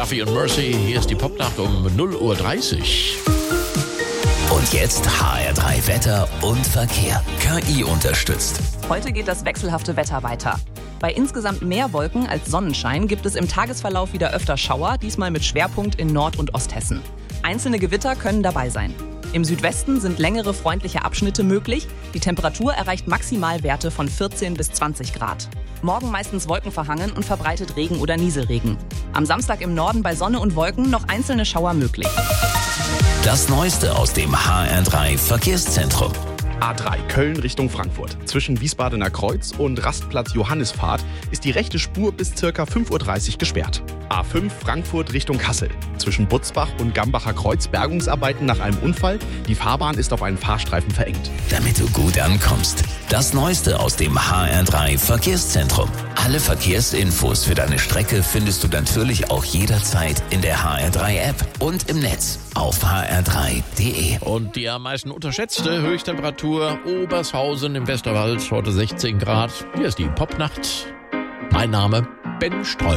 Duffy und Mercy. Hier ist die Popnacht um 0:30 Uhr. Und jetzt HR3 Wetter und Verkehr. KI unterstützt. Heute geht das wechselhafte Wetter weiter. Bei insgesamt mehr Wolken als Sonnenschein gibt es im Tagesverlauf wieder öfter Schauer, diesmal mit Schwerpunkt in Nord- und Osthessen. Einzelne Gewitter können dabei sein. Im Südwesten sind längere freundliche Abschnitte möglich. Die Temperatur erreicht Maximalwerte von 14 bis 20 Grad. Morgen meistens wolkenverhangen und verbreitet Regen oder Nieselregen. Am Samstag im Norden bei Sonne und Wolken noch einzelne Schauer möglich. Das Neueste aus dem HR3 Verkehrszentrum. A3 Köln Richtung Frankfurt. Zwischen Wiesbadener Kreuz und Rastplatz Johannisfahrt ist die rechte Spur bis ca. 5:30 Uhr gesperrt. A5 Frankfurt Richtung Kassel. Zwischen Butzbach und Gambacher Kreuz Bergungsarbeiten nach einem Unfall. Die Fahrbahn ist auf einen Fahrstreifen verengt. Damit du gut ankommst. Das Neueste aus dem HR3 Verkehrszentrum. Alle Verkehrsinfos für deine Strecke findest du natürlich auch jederzeit in der HR3-App und im Netz auf hr3.de. Und die am meisten unterschätzte Höchsttemperatur Obershausen im Westerwald, heute 16 Grad. Hier ist die Popnacht. Mein Name Ben Strolp.